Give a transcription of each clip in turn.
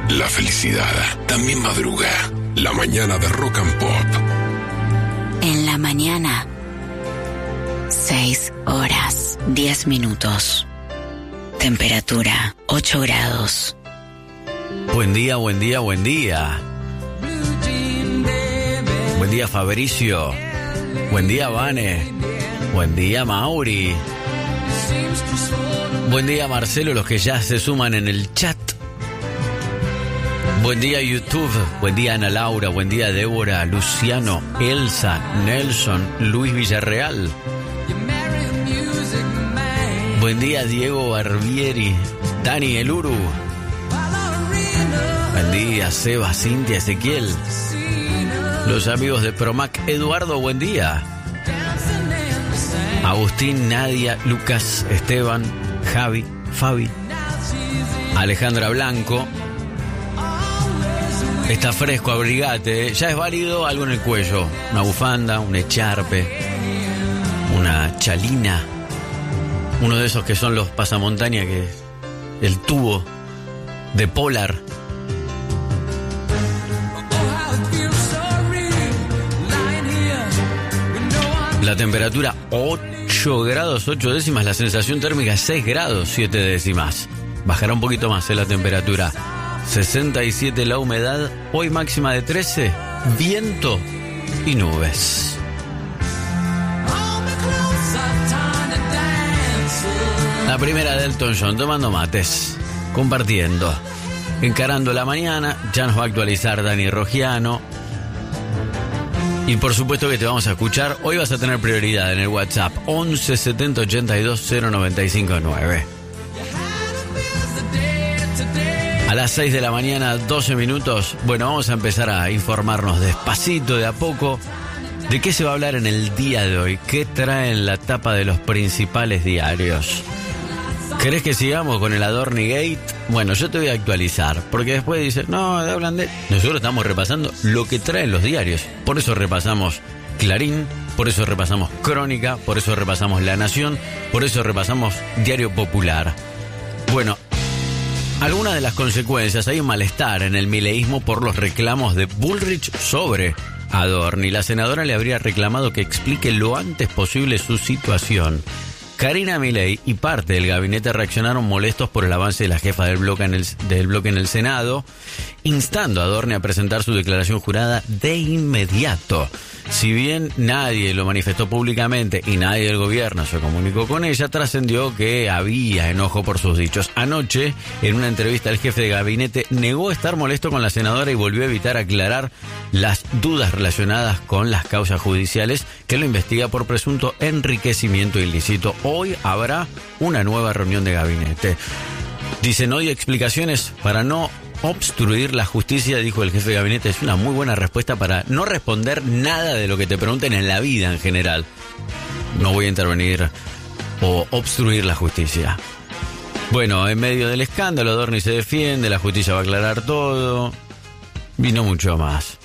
La felicidad también madruga. La mañana de Rock and Pop. En la mañana, 6 horas, 10 minutos. Temperatura, 8 grados. Buen día, buen día, buen día. Buen día, Fabricio. Buen día, Vane. Buen día, Mauri. Buen día, Marcelo, los que ya se suman en el chat. Buen día, YouTube. Buen día, Ana Laura. Buen día, Débora, Luciano, Elsa, Nelson, Luis Villarreal. Buen día, Diego Barbieri, Dani Eluru. Buen día, Seba, Cintia, Ezequiel. Los amigos de Promac, Eduardo, buen día. Agustín, Nadia, Lucas, Esteban, Javi, Fabi, Alejandra Blanco. Está fresco, abrigate. Ya es válido algo en el cuello. Una bufanda, un echarpe, una chalina. Uno de esos que son los pasamontaña, que el tubo de Polar. La temperatura 8 grados 8 décimas, la sensación térmica 6 grados 7 décimas. Bajará un poquito más la temperatura. 67 la humedad, hoy máxima de 13, viento y nubes. La primera de Elton John, tomando mates, compartiendo, encarando la mañana. Ya nos va a actualizar Dani Rogiano. Y por supuesto que te vamos a escuchar. Hoy vas a tener prioridad en el WhatsApp 11 70 82 095 9. A las 6 de la mañana, 12 minutos. Bueno, vamos a empezar a informarnos despacito, de a poco, de qué se va a hablar en el día de hoy. ¿Qué trae en la tapa de los principales diarios? ¿Querés que sigamos con el Adorni Gate? Bueno, yo te voy a actualizar, porque después dicen, no, hablan de... Nosotros estamos repasando lo que traen los diarios. Por eso repasamos Clarín, por eso repasamos Crónica, por eso repasamos La Nación, por eso repasamos Diario Popular. Bueno, algunas de las consecuencias, hay un malestar en el mileísmo por los reclamos de Bullrich sobre Adorni. La senadora le habría reclamado que explique lo antes posible su situación. Karina Milei y parte del gabinete reaccionaron molestos por el avance de la jefa del bloque en el Senado, instando a Adorni a presentar su declaración jurada de inmediato. Si bien nadie lo manifestó públicamente y nadie del gobierno se comunicó con ella, trascendió que había enojo por sus dichos. Anoche, en una entrevista, el jefe de gabinete negó estar molesto con la senadora y volvió a evitar aclarar las dudas relacionadas con las causas judiciales que lo investiga por presunto enriquecimiento ilícito. Hoy habrá una nueva reunión de gabinete. Dicen hoy explicaciones para no obstruir la justicia, dijo el jefe de gabinete. Es una muy buena respuesta para no responder nada de lo que te pregunten en la vida en general. No voy a intervenir o obstruir la justicia. Bueno, en medio del escándalo, Adorni se defiende, la justicia va a aclarar todo. Vino mucho más.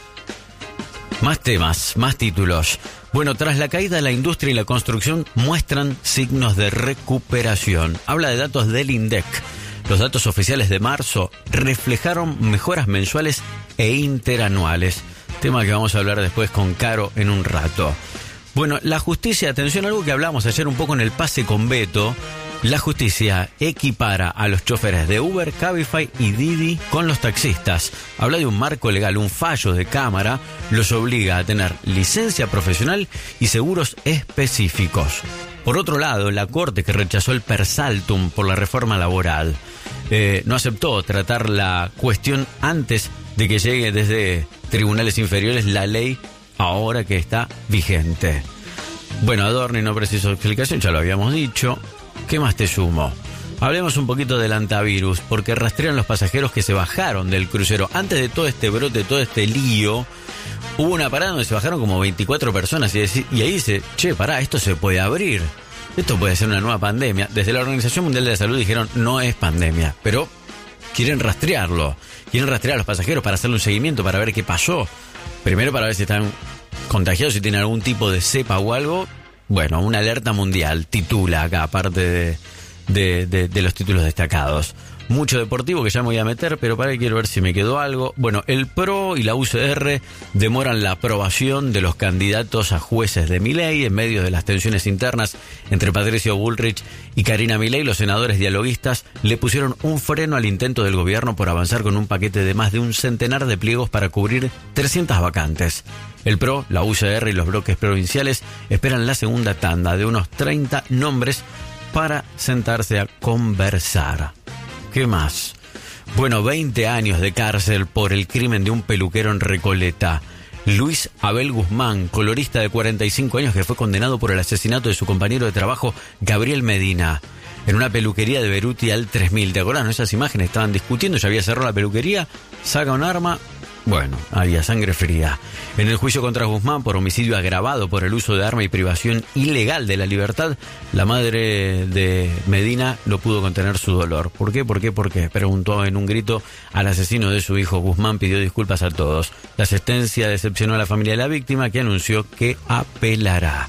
Más temas, más títulos. Bueno, tras la caída de la industria y la construcción muestran signos de recuperación. Habla de datos del INDEC. Los datos oficiales de marzo reflejaron mejoras mensuales e interanuales. Tema que vamos a hablar después con Caro en un rato. Bueno, la justicia, atención, algo que hablamos ayer un poco en el pase con Beto. La justicia equipara a los choferes de Uber, Cabify y Didi con los taxistas. Habla de un marco legal, un fallo de Cámara, los obliga a tener licencia profesional y seguros específicos. Por otro lado, la Corte, que rechazó el per saltum por la reforma laboral, no aceptó tratar la cuestión antes de que llegue desde tribunales inferiores la ley ahora que está vigente. Bueno, Adorni no precisó explicación, ya lo habíamos dicho. ¿Qué más te sumo? Hablemos un poquito del antivirus, porque rastrean los pasajeros que se bajaron del crucero. Antes de todo este brote, todo este lío, hubo una parada donde se bajaron como 24 personas y ahí dice, che, pará, esto se puede abrir. Esto puede ser una nueva pandemia. Desde la Organización Mundial de la Salud dijeron, no es pandemia, pero quieren rastrearlo. Quieren rastrear a los pasajeros para hacerle un seguimiento, para ver qué pasó. Primero para ver si están contagiados, si tienen algún tipo de cepa o algo. Bueno, una alerta mundial titula acá, aparte de los títulos destacados. mucho deportivo que ya me voy a meter, pero para que quiero ver si me quedó algo. Bueno, el PRO y la UCR demoran la aprobación de los candidatos a jueces de Milei en medio de las tensiones internas entre Patricio Bullrich y Karina Milei. Los senadores dialoguistas le pusieron un freno al intento del gobierno por avanzar con un paquete de más de un centenar de pliegos para cubrir 300 vacantes. El PRO, la UCR y los bloques provinciales esperan la segunda tanda de unos 30 nombres para sentarse a conversar. ¿Qué más? Bueno, 20 años de cárcel por el crimen de un peluquero en Recoleta. Luis Abel Guzmán, colorista de 45 años que fue condenado por el asesinato de su compañero de trabajo, Gabriel Medina, en una peluquería de Beruti al 3000. ¿Te acordás? ¿No? Esas imágenes estaban discutiendo, ya había cerrado la peluquería, saca un arma. Bueno, había sangre fría. En el juicio contra Guzmán por homicidio agravado por el uso de arma y privación ilegal de la libertad, la madre de Medina no pudo contener su dolor. ¿Por qué? ¿Por qué? ¿Por qué? Preguntó en un grito al asesino de su hijo. Guzmán pidió disculpas a todos. La sentencia decepcionó a la familia de la víctima, que anunció que apelará.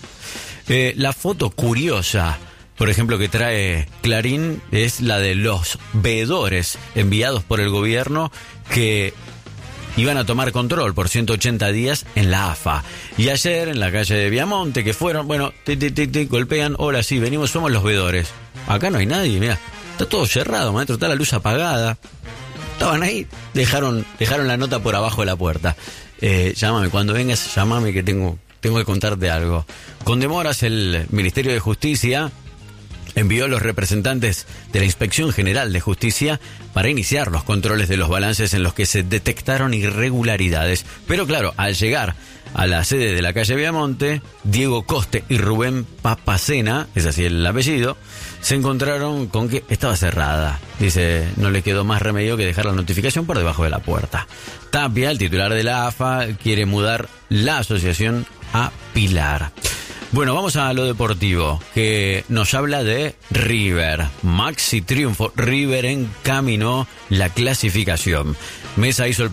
La foto curiosa, por ejemplo, que trae Clarín es la de los veedores enviados por el gobierno que iban a tomar control por 180 días en la AFA. Y ayer, en la calle de Viamonte, que fueron, bueno, golpean, hola, sí, venimos, somos los veedores. Acá no hay nadie, mira, está todo cerrado, maestro, está la luz apagada. Estaban ahí, dejaron la nota por abajo de la puerta. Llámame, cuando vengas, llámame que tengo que contarte algo. Con demoras, el Ministerio de Justicia envió a los representantes de la Inspección General de Justicia para iniciar los controles de los balances en los que se detectaron irregularidades. Pero claro, al llegar a la sede de la calle Viamonte, Diego Coste y Rubén Papacena, es así el apellido, se encontraron con que estaba cerrada. Dice, no le quedó más remedio que dejar la notificación por debajo de la puerta. Tapia, el titular de la AFA, quiere mudar la asociación a Pilar. Bueno, vamos a lo deportivo, que nos habla de River. Maxi triunfo, River encaminó la clasificación. Mesa hizo el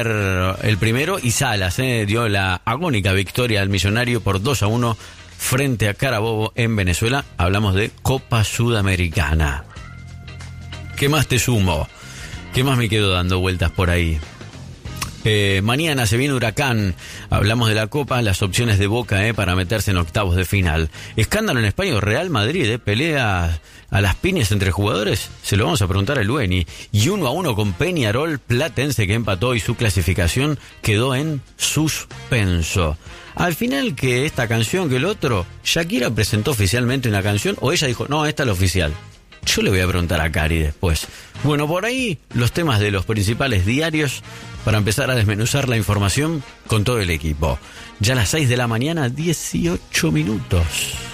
primero y Salas dio la agónica victoria al Millonario por 2-1 frente a Carabobo en Venezuela. Hablamos de Copa Sudamericana. ¿Qué más te sumo? ¿Qué más me quedo dando vueltas por ahí? Mañana se viene Huracán. Hablamos de la Copa, las opciones de Boca para meterse en octavos de final. Escándalo en España, Real Madrid, pelea a las piñas entre jugadores. Se lo vamos a preguntar a Lueni. Y 1-1 con Peñarol Platense, que empató y su clasificación quedó en suspenso. Al final, que esta canción, que el otro, Shakira presentó oficialmente una canción, o ella dijo, no, esta es la oficial. Yo le voy a preguntar a Cari después. Bueno, por ahí los temas de los principales diarios para empezar a desmenuzar la información con todo el equipo. Ya a las 6 de la mañana, 18 minutos.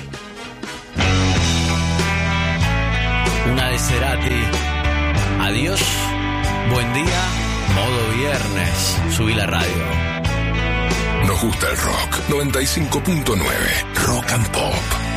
Una de Cerati. Adiós, buen día, modo viernes. Subí la radio. Nos gusta el rock. 95.9 Rock and Pop.